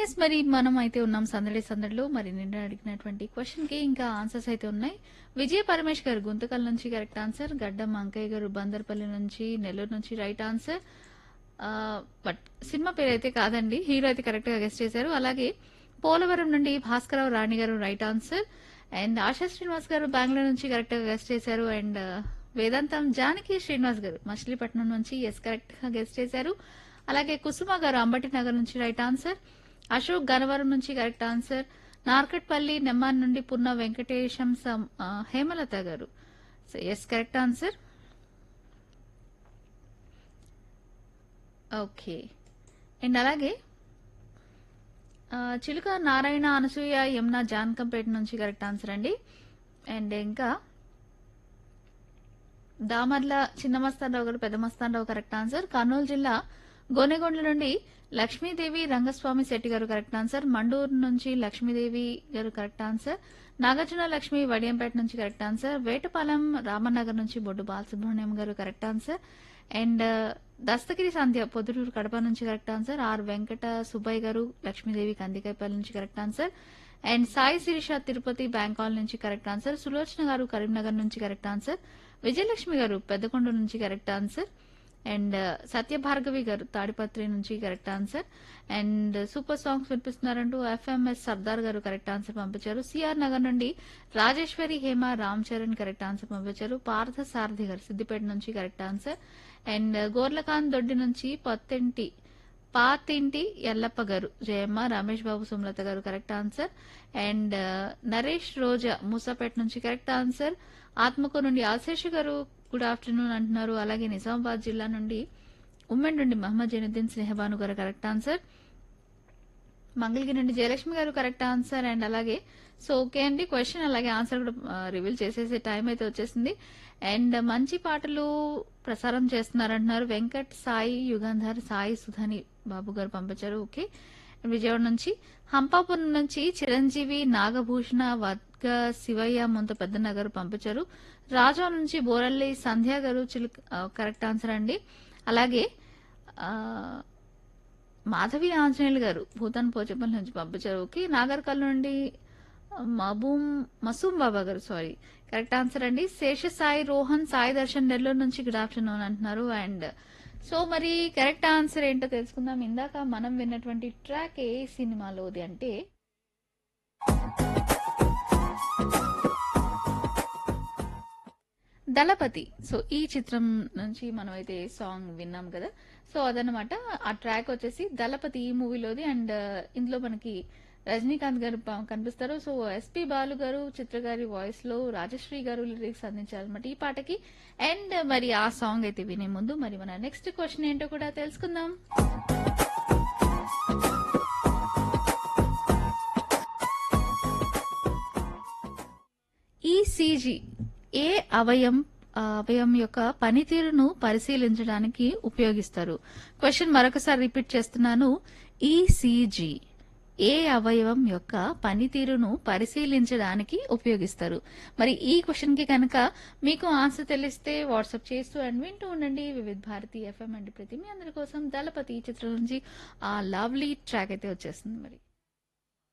Yes మరి మనం అయితే ఉన్నాం సందడి సందడిలో. మరి నిన్న అడిగినటువంటి క్వశ్చన్ కి ఇంకా ఆన్సర్స్ అయితే ఉన్నాయి. విజయ పరమేష్ గారు గుంతకల్ నుంచి కరెక్ట్ ఆన్సర్. గడ్డం అంకయ్య గారు బందర్పల్లి నుంచి, నెల్లూరు నుంచి రైట్ ఆన్సర్. ఆ, బట్ సినిమా పేరు అయితే కాదండి, హీరో అయితే కరెక్ట్ గా గెస్ట్ చేశారు. అలాగే పోలవరం నుండి భాస్కరరావు రాణి గారు right answer. And ASHA Srinivas గారు బెంగళూరు నుంచి కరెక్ట్ గా గెస్ట్ చేశారు. అండ్ వేదాంతం జానకి శ్రీనివాస్ గారు మచిలీపట్నం నుంచి ఎస్ కరెక్ట్ గా గెస్ట్ చేశారు. అలాగే కుసుమ గారు అంబటి నగర్ నుంచి రైట్ ఆన్సర్. అశోక్ గనవరం నుంచి కరెక్ట్ ఆన్సర్. నార్కట్పల్లి నెమ్మాన్ నుండి పున్న వెంకటేశం హేమలత గారు yes correct answer. Okay. And అలాగే చిలుక నారాయణ అనసూయ యమున జానకంపేట నుంచి కరెక్ట్ ఆన్సర్ అండి. అండ్ ఇంకా దామర్ల చిన్న మస్తానరావు గారు పెద్ద మస్తానరావు కరెక్ట్ ఆన్సర్. కర్నూలు జిల్లా గోనెగొండ్ల నుండి లక్ష్మీదేవి రంగస్వామి శెట్టి గారు కరెక్ట్ ఆన్సర్. మండూరు నుంచి లక్ష్మీదేవి గారు కరెక్ట్ ఆన్సర్. నాగార్జున లక్ష్మి వడియంపేట నుంచి కరెక్ట్ ఆన్సర్. వేటపాలెం రామనగర్ నుంచి బొడ్డు బాలసుబ్రహ్మణ్యం గారు కరెక్ట్ ఆన్సర్. అండ్ దస్తగిరి సంధ్య పొద్దుటూరు కడప నుంచి correct answer. Are Venkata Subbaiah గారు లక్ష్మీదేవి కందికాయపల్లి నుంచి correct answer. And Sai Sirisha Tirupati బ్యాంకాల్ నుంచి కరెక్ట్ ఆన్సర్. సులోచన గారు కరీంనగర్ నుంచి కరెక్ట్ ఆన్సర్. విజయలక్ష్మి గారు పెద్దకొండ నుంచి కరెక్ట్ ఆన్సర్. అండ్ సత్యభార్గవి గారు తాడిపత్రి నుంచి correct answer. And super songs వినిపిస్తున్నారంటూ FMS Sardar గారు కరెక్ట్ ఆన్సర్ పంపించారు. సిఆర్ నగర్ నుండి రాజేశ్వరి హేమ రామ్ చరణ్ కరెక్ట్ ఆన్సర్ పంపించారు. పార్థ సారథి గారు సిద్దిపేట నుంచి కరెక్ట్ ఆన్సర్. అండ్ గోర్లకాంత్ దొడ్డి నుంచి పాతింటి ఎల్లప్ప గారు జయమ్మ రమేష్ బాబు సుమలత గారు కరెక్ట్ ఆన్సర్. అండ్ నరేష్ రోజా మూసాపేట నుంచి కరెక్ట్ ఆన్సర్. ఆత్మకూరు నుండి ఆశేష్ గారు గుడ్ ఆఫ్టర్నూన్ అంటున్నారు. అలాగే నిజామాబాద్ జిల్లా నుండి ఉమ్మెన్ నుండి మహమ్మద్ జైనుద్దీన్ స్నేహబాను గారు కరెక్ట్ ఆన్సర్. మంగళగిరి నుండి జయలక్ష్మి గారు కరెక్ట్ ఆన్సర్. అండ్ అలాగే సో ఓకే అండి, క్వశ్చన్ అలాగే ఆన్సర్ కూడా రివీల్ చేసేసే టైం అయితే వచ్చేసింది. అండ్ మంచి పాటలు ప్రసారం చేస్తున్నారంటున్నారు వెంకట్ సాయి యుగంధర్ సాయి సుధాని బాబు గారు పంపించారు. ఓకే. విజయవాడ నుంచి హంపాపురం నుంచి చిరంజీవి నాగభూషణ వర్గ శివయ్య ముంత పెద్దన్న గారు పంపించారు. రాజా నుంచి బోరల్లి సంధ్య గారు కరెక్ట్ ఆన్సర్ అండి. అలాగే మాధవి ఆంజనేయులు గారు భూతాన్ పోచపల్లి నుంచి పంపించారు. ఓకే. నాగర్కల్ నుండి మసూమ్ బాబా గారు సారీ కరెక్ట్ ఆన్సర్ అండి. శేష సాయి రోహన్ సాయి దర్శన్ నెల్లూరు నుంచి గుడ్ ఆఫ్టర్నూన్ అంటున్నారు. అండ్ సో మరి కరెక్ట్ ఆన్సర్ ఏంటో తెలుసుకుందాం. ఇందాక మనం విన్నటువంటి ట్రాక్ ఏ సినిమాలోది అంటే దళపతి. సో ఈ చిత్రం నుంచి మనం అయితే సాంగ్ విన్నాం కదా. సో అదనమాట ఆ ట్రాక్ వచ్చేసి దళపతి ఈ మూవీలోది. అండ్ ఇందులో మనకి రజనీకాంత్ గారు కనిపిస్తారు. సో ఎస్పి బాలు గారు చిత్ర గారి వాయిస్ లో రాజశ్రీ గారు లిరిక్స్ అందించారనమాట ఈ పాటకి. అండ్ మరి ఆ సాంగ్ అయితే వినే ముందు మరి మన నెక్స్ట్ క్వశ్చన్ ఏంటో కూడా తెలుసుకుందాం. ఈసీజీ ఏ అవయం యొక్క పనితీరును పరిశీలించడానికి ఉపయోగిస్తారు? క్వశ్చన్ మరొకసారి రిపీట్ చేస్తున్నాను. ఈసీజీ ఏ అవయవం యొక్క పనితీరును పరిశీలించడానికి ఉపయోగిస్తారు? మరి ఈ క్వశ్చన్ కి కనుక మీకు ఆన్సర్ తెలిస్తే వాట్సాప్ చేస్తూ అండ్ వింటూ ఉండండి వివిధ్ భారతి ఎఫ్ఎం. అండ్ ప్రతి మీ అందరి కోసం దళపతి చిత్రం నుంచి ఆ లవ్లీ ట్రాక్ అయితే వచ్చేస్తుంది మరి.